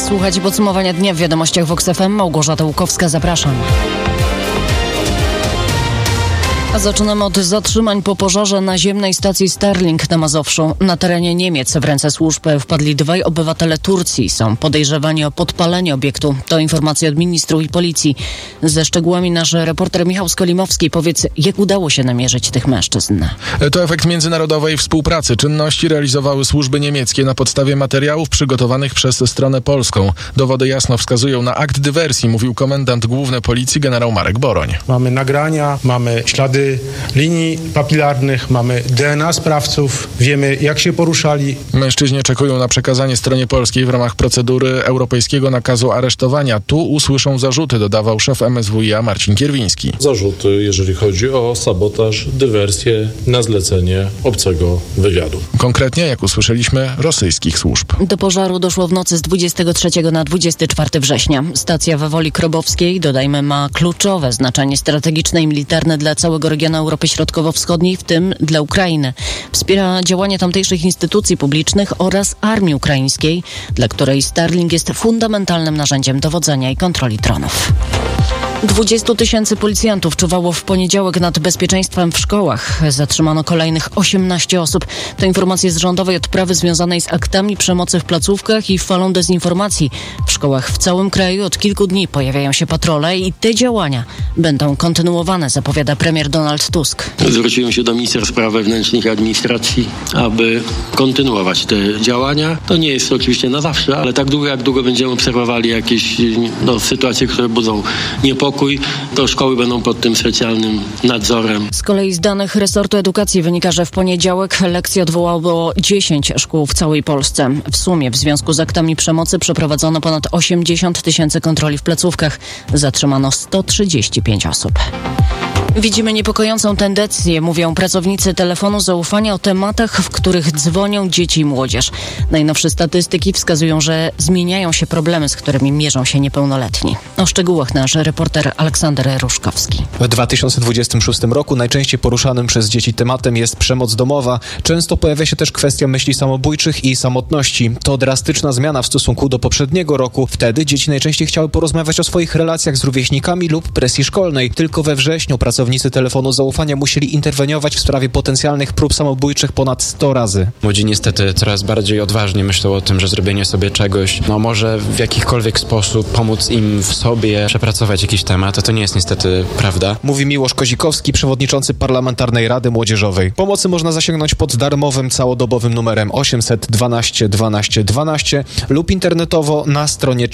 Słuchajcie podsumowania dnia w Wiadomościach Vox FM. Małgorzata Łukowska, zapraszam. A zaczynamy od zatrzymań po pożarze naziemnej stacji Starlink na Mazowszu. Na terenie Niemiec w ręce służb wpadli 2 obywatele Turcji. Są podejrzewani o podpalenie obiektu. To informacje od ministrów i policji. Ze szczegółami nasz reporter Michał Skolimowski. Powiedz, jak udało się namierzyć tych mężczyzn? To efekt międzynarodowej współpracy. Czynności realizowały służby niemieckie na podstawie materiałów przygotowanych przez stronę polską. Dowody jasno wskazują na akt dywersji, mówił komendant główny policji generał Marek Boroń. Mamy nagrania, mamy ślady linii papilarnych, mamy DNA sprawców, wiemy jak się poruszali. Mężczyźni czekają na przekazanie stronie polskiej w ramach procedury europejskiego nakazu aresztowania. Tu usłyszą zarzuty, dodawał szef MSWiA Marcin Kierwiński. Zarzuty, jeżeli chodzi o sabotaż, dywersję na zlecenie obcego wywiadu. Konkretnie, jak usłyszeliśmy, rosyjskich służb. Do pożaru doszło w nocy z 23 na 24 września. Stacja we Woli Krobowskiej, dodajmy, ma kluczowe znaczenie strategiczne i militarne dla całego regionu Europy Środkowo-Wschodniej, w tym dla Ukrainy. Wspiera działania tamtejszych instytucji publicznych oraz armii ukraińskiej, dla której Starlink jest fundamentalnym narzędziem dowodzenia i kontroli dronów. 20 000 policjantów czuwało w poniedziałek nad bezpieczeństwem w szkołach. Zatrzymano kolejnych 18 osób. To informacje z rządowej odprawy związanej z aktami przemocy w placówkach i falą dezinformacji. W szkołach w całym kraju od kilku dni pojawiają się patrole i te działania będą kontynuowane, zapowiada premier Donald Tusk. Zwróciłem się do ministra spraw wewnętrznych i administracji, aby kontynuować te działania. To nie jest oczywiście na zawsze, ale tak długo, jak długo będziemy obserwowali jakieś sytuacje, które budzą niepokój, to szkoły będą pod tym specjalnym nadzorem. Z kolei z danych resortu edukacji wynika, że w poniedziałek lekcje odwołało 10 szkół w całej Polsce. W sumie w związku z aktami przemocy przeprowadzono ponad 80 000 kontroli w placówkach. Zatrzymano 135 osób. Widzimy niepokojącą tendencję, mówią pracownicy telefonu zaufania o tematach, w których dzwonią dzieci i młodzież. Najnowsze statystyki wskazują, że zmieniają się problemy, z którymi mierzą się niepełnoletni. O szczegółach nasz reporter Aleksander Ruszkowski. W 2026 roku najczęściej poruszanym przez dzieci tematem jest przemoc domowa. Często pojawia się też kwestia myśli samobójczych i samotności. To drastyczna zmiana w stosunku do poprzedniego roku. Wtedy dzieci najczęściej chciały porozmawiać o swoich relacjach z rówieśnikami lub presji szkolnej. Tylko we wrześniu pracownicy telefonu zaufania musieli interweniować w sprawie potencjalnych prób samobójczych ponad 100 razy. Młodzi niestety coraz bardziej odważnie myślą o tym, że zrobienie sobie czegoś może w jakikolwiek sposób pomóc im w sobie przepracować jakiś temat, a to nie jest niestety prawda. Mówi Miłosz Kozikowski, przewodniczący Parlamentarnej Rady Młodzieżowej. Pomocy można zasięgnąć pod darmowym, całodobowym numerem 800 12 12 12 lub internetowo na stronie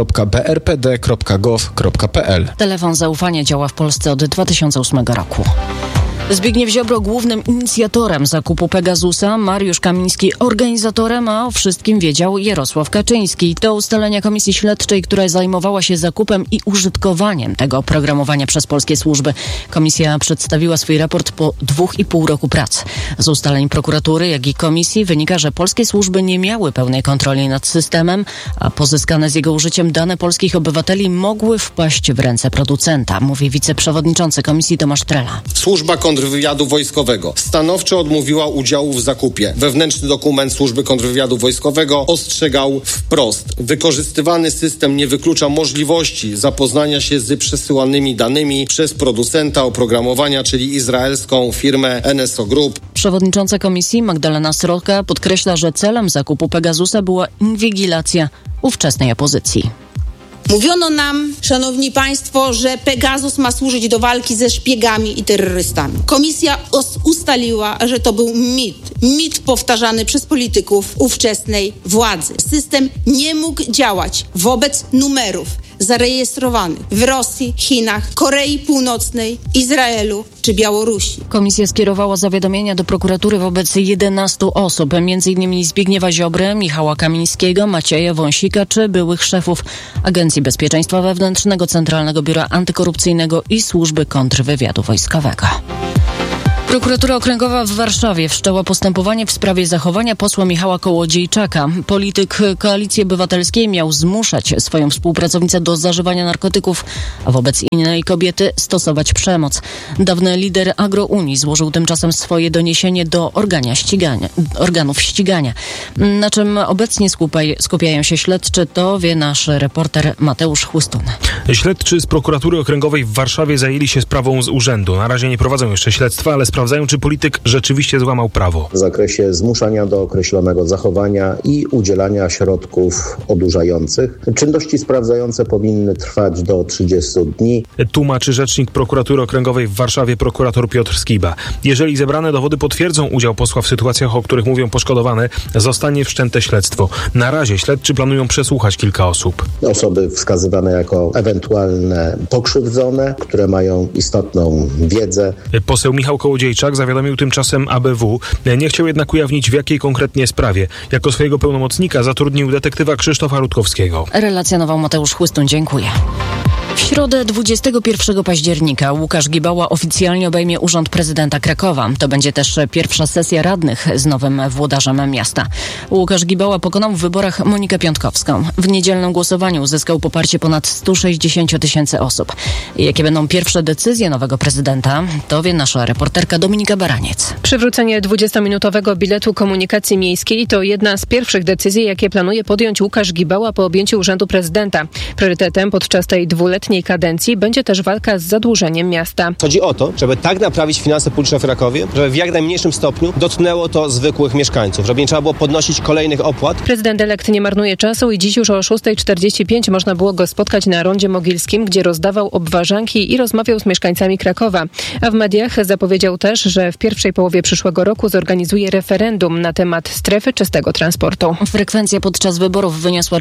czat.brpd.gov.pl. Telefon zaufania działa w Polsce od 2008 roku. Zbigniew Ziobro głównym inicjatorem zakupu Pegasusa, Mariusz Kamiński organizatorem, a o wszystkim wiedział Jarosław Kaczyński. To ustalenia Komisji Śledczej, która zajmowała się zakupem i użytkowaniem tego oprogramowania przez polskie służby. Komisja przedstawiła swój raport po 2,5 roku prac. Z ustaleń prokuratury, jak i komisji wynika, że polskie służby nie miały pełnej kontroli nad systemem, a pozyskane z jego użyciem dane polskich obywateli mogły wpaść w ręce producenta, mówi wiceprzewodniczący komisji Tomasz Trela. Służba kontrwywiadu wojskowego stanowczo odmówiła udziału w zakupie. Wewnętrzny dokument Służby Kontrwywiadu Wojskowego ostrzegał wprost. Wykorzystywany system nie wyklucza możliwości zapoznania się z przesyłanymi danymi przez producenta oprogramowania, czyli izraelską firmę NSO Group. Przewodnicząca komisji Magdalena Sroka podkreśla, że celem zakupu Pegasusa była inwigilacja ówczesnej opozycji. Mówiono nam, szanowni państwo, że Pegasus ma służyć do walki ze szpiegami i terrorystami. Komisja ustaliła, że to był mit powtarzany przez polityków ówczesnej władzy. System nie mógł działać wobec numerów zarejestrowanych w Rosji, Chinach, Korei Północnej, Izraelu czy Białorusi. Komisja skierowała zawiadomienia do prokuratury wobec 11 osób, m.in. Zbigniewa Ziobry, Michała Kamińskiego, Macieja Wąsika czy byłych szefów Agencji Bezpieczeństwa Wewnętrznego, Centralnego Biura Antykorupcyjnego i Służby Kontrwywiadu Wojskowego. Prokuratura Okręgowa w Warszawie wszczęła postępowanie w sprawie zachowania posła Michała Kołodziejczaka. Polityk Koalicji Obywatelskiej miał zmuszać swoją współpracownicę do zażywania narkotyków, a wobec innej kobiety stosować przemoc. Dawny lider Agrounii złożył tymczasem swoje doniesienie do organów ścigania. Na czym obecnie skupiają się śledczy, to wie nasz reporter Mateusz Chłystun. Śledczy z Prokuratury Okręgowej w Warszawie zajęli się sprawą z urzędu. Na razie nie prowadzą jeszcze śledztwa, ale sprawdzają, czy polityk rzeczywiście złamał prawo. W zakresie zmuszania do określonego zachowania i udzielania środków odurzających. Czynności sprawdzające powinny trwać do 30 dni. Tłumaczy rzecznik Prokuratury Okręgowej w Warszawie prokurator Piotr Skiba. Jeżeli zebrane dowody potwierdzą udział posła w sytuacjach, o których mówią poszkodowane, zostanie wszczęte śledztwo. Na razie śledczy planują przesłuchać kilka osób. Osoby wskazywane jako ewentualne pokrzywdzone, które mają istotną wiedzę. Poseł Michał Kołodziejczak zawiadomił tymczasem ABW. Nie chciał jednak ujawnić, w jakiej konkretnie sprawie. Jako swojego pełnomocnika zatrudnił detektywa Krzysztofa Rutkowskiego. Relacjonował Mateusz Chłystun. Dziękuję. W środę 21 października Łukasz Gibała oficjalnie obejmie urząd prezydenta Krakowa. To będzie też pierwsza sesja radnych z nowym włodarzem miasta. Łukasz Gibała pokonał w wyborach Monikę Piątkowską. W niedzielnym głosowaniu uzyskał poparcie ponad 160 tysięcy osób. Jakie będą pierwsze decyzje nowego prezydenta, to wie nasza reporterka Dominika Baraniec. Przywrócenie 20-minutowego biletu komunikacji miejskiej to jedna z pierwszych decyzji, jakie planuje podjąć Łukasz Gibała po objęciu urzędu prezydenta. Priorytetem podczas tej dwuletniej kadencji będzie też walka z zadłużeniem miasta. Chodzi o to, żeby tak naprawić finanse publiczne w Krakowie, żeby w jak najmniejszym stopniu dotknęło to zwykłych mieszkańców, żeby nie trzeba było podnosić kolejnych opłat. Prezydent-elekt nie marnuje czasu i dziś już o 6:45 można było go spotkać na Rondzie Mogilskim, gdzie rozdawał obwarzanki i rozmawiał z mieszkańcami Krakowa. A w mediach zapowiedział też, że w pierwszej połowie przyszłego roku zorganizuje referendum na temat strefy czystego transportu. Frekwencja podczas wyborów wyniosła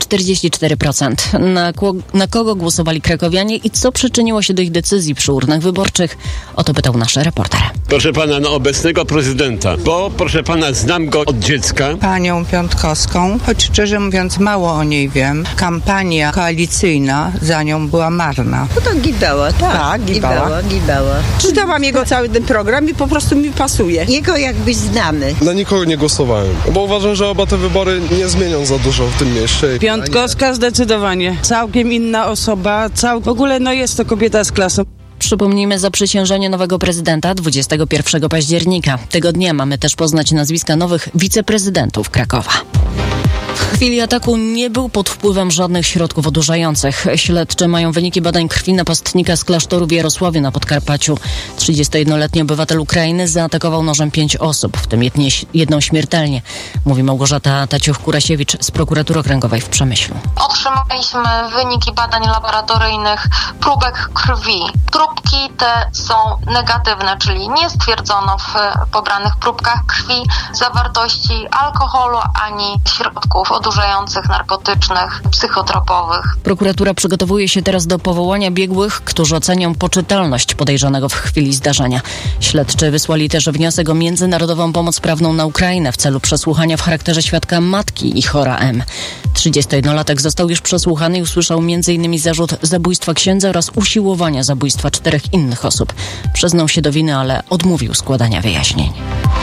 44%. Na kogo głosowali krakowianie i co przyczyniło się do ich decyzji przy urnach wyborczych? O to pytał nasz reporter. Proszę pana, obecnego prezydenta, bo proszę pana, znam go od dziecka. Panią Piątkowską, choć szczerze mówiąc mało o niej wiem. Kampania koalicyjna za nią była marna. No to Gibała, tak. Tak, Gibała. Czytałam jego cały ten program i po prostu mi pasuje. Jego jakbyś znamy. Na nikogo nie głosowałem, bo uważam, że oba te wybory nie zmienią za dużo w tym mieście. Piątkowska zdecydowanie. Całkiem inna osoba, w ogóle jest to kobieta z klasą. Przypomnijmy zaprzysiężenie nowego prezydenta 21 października. Tego dnia mamy też poznać nazwiska nowych wiceprezydentów Krakowa. W chwili ataku nie był pod wpływem żadnych środków odurzających. Śledczy mają wyniki badań krwi napastnika z klasztoru w Jarosławiu na Podkarpaciu. 31-letni obywatel Ukrainy zaatakował nożem 5 osób, w tym jedną śmiertelnie, mówi Małgorzata Taciuch-Kurasiewicz z Prokuratury Okręgowej w Przemyślu. Otrzymaliśmy wyniki badań laboratoryjnych próbek krwi. Próbki te są negatywne, czyli nie stwierdzono w pobranych próbkach krwi zawartości alkoholu ani środków odurzających, narkotycznych, psychotropowych. Prokuratura przygotowuje się teraz do powołania biegłych, którzy ocenią poczytalność podejrzanego w chwili zdarzenia. Śledczy wysłali też wniosek o międzynarodową pomoc prawną na Ukrainę w celu przesłuchania w charakterze świadka matki Ichora M. 31-latek został już przesłuchany i usłyszał m.in. zarzut zabójstwa księdza oraz usiłowania zabójstwa 4 innych osób. Przyznał się do winy, ale odmówił składania wyjaśnień.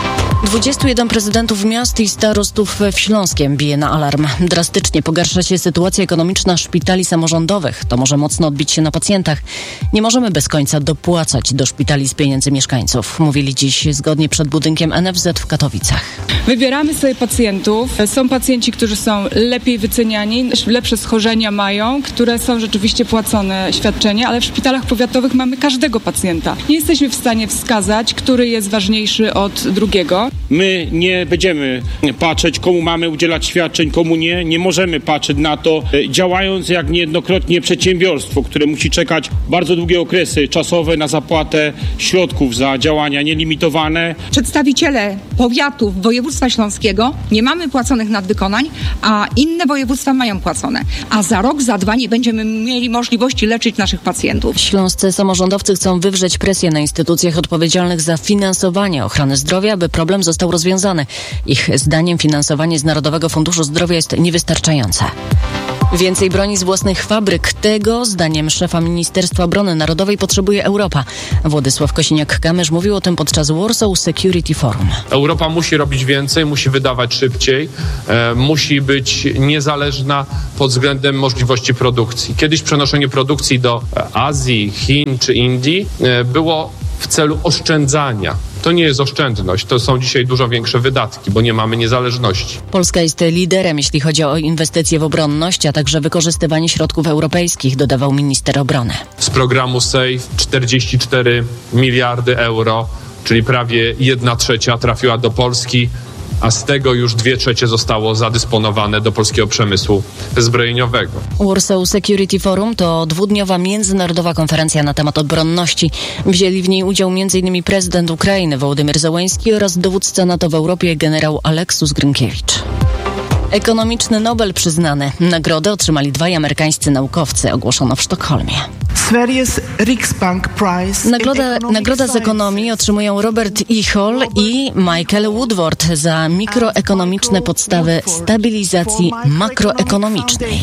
21 prezydentów miast i starostów w Śląskiem bije na alarm. Drastycznie pogarsza się sytuacja ekonomiczna szpitali samorządowych. To może mocno odbić się na pacjentach. Nie możemy bez końca dopłacać do szpitali z pieniędzy mieszkańców. Mówili dziś zgodnie przed budynkiem NFZ w Katowicach. Wybieramy sobie pacjentów. Są pacjenci, którzy są lepiej wyceniani, lepsze schorzenia mają, które są rzeczywiście płacone świadczenia, ale w szpitalach powiatowych mamy każdego pacjenta. Nie jesteśmy w stanie wskazać, który jest ważniejszy od drugiego. My nie będziemy patrzeć, komu mamy udzielać świadczeń, komu nie. Nie możemy patrzeć na to, działając jak niejednokrotnie przedsiębiorstwo, które musi czekać bardzo długie okresy czasowe na zapłatę środków za działania nielimitowane. Przedstawiciele powiatów województwa śląskiego nie mamy płaconych nadwykonań, a inne województwa mają płacone. A za rok, za 2 nie będziemy mieli możliwości leczyć naszych pacjentów. Śląscy samorządowcy chcą wywrzeć presję na instytucjach odpowiedzialnych za finansowanie ochrony zdrowia, by problem został rozwiązany. Ich zdaniem finansowanie z Narodowego Funduszu Zdrowia jest niewystarczające. Więcej broni z własnych fabryk. Tego, zdaniem szefa Ministerstwa Obrony Narodowej, potrzebuje Europa. Władysław Kosiniak-Kamysz mówił o tym podczas Warsaw Security Forum. Europa musi robić więcej, musi wydawać szybciej, musi być niezależna pod względem możliwości produkcji. Kiedyś przenoszenie produkcji do Azji, Chin czy Indii było w celu oszczędzania. To nie jest oszczędność, to są dzisiaj dużo większe wydatki, bo nie mamy niezależności. Polska jest liderem, jeśli chodzi o inwestycje w obronność, a także wykorzystywanie środków europejskich, dodawał minister obrony. Z programu SAFE 44 miliardy euro, czyli prawie 1/3 trafiła do Polski, a z tego już 2/3 zostało zadysponowane do polskiego przemysłu zbrojeniowego. Warsaw Security Forum to dwudniowa międzynarodowa konferencja na temat obronności. Wzięli w niej udział m.in. prezydent Ukrainy Wołodymyr Zełenski oraz dowódca NATO w Europie generał Aleksus Grynkiewicz. Ekonomiczny Nobel przyznany. Nagrodę otrzymali 2 amerykańscy naukowcy, ogłoszono w Sztokholmie. Nagroda z ekonomii otrzymują Robert E. Hall i Michael Woodward za mikroekonomiczne podstawy stabilizacji makroekonomicznej.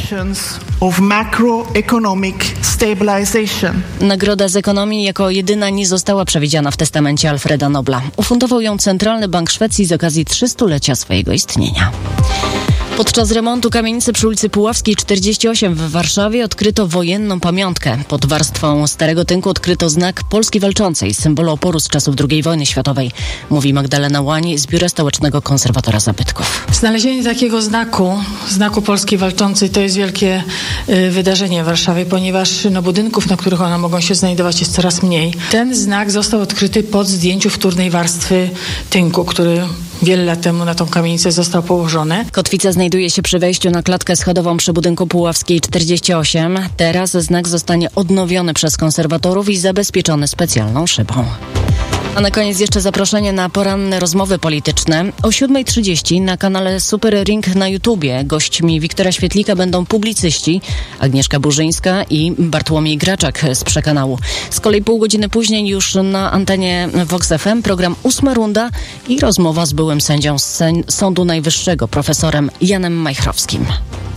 Nagroda z ekonomii jako jedyna nie została przewidziana w testamencie Alfreda Nobla. Ufundował ją Centralny Bank Szwecji z okazji 300-lecia swojego istnienia. Podczas remontu kamienicy przy ulicy Puławskiej 48 w Warszawie odkryto wojenną pamiątkę. Pod warstwą starego tynku odkryto znak Polski Walczącej, symbolu oporu z czasów II wojny światowej, mówi Magdalena Łań z Biura Stołecznego Konserwatora Zabytków. Znalezienie takiego znaku Polski Walczącej, to jest wielkie wydarzenie w Warszawie, ponieważ budynków, na których one mogą się znajdować, jest coraz mniej. Ten znak został odkryty po zdjęciu wtórnej warstwy tynku, który wiele lat temu na tą kamienicę został położony. Kotwica znajduje się przy wejściu na klatkę schodową przy budynku Puławskiej 48. Teraz znak zostanie odnowiony przez konserwatorów i zabezpieczony specjalną szybą. A na koniec jeszcze zaproszenie na poranne rozmowy polityczne. O 7:30 na kanale Super Ring na YouTubie gośćmi Wiktora Świetlika będą publicyści Agnieszka Burzyńska i Bartłomiej Graczak z Przekanału. Z kolei pół godziny później już na antenie Vox FM program 8 Runda i rozmowa z byłym sędzią z Sądu Najwyższego, profesorem Janem Majchrowskim.